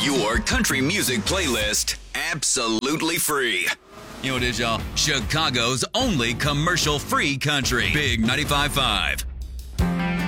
your country music playlist absolutely free. You know what it is, y'all? Chicago's only commercial-free country. Big 95.5.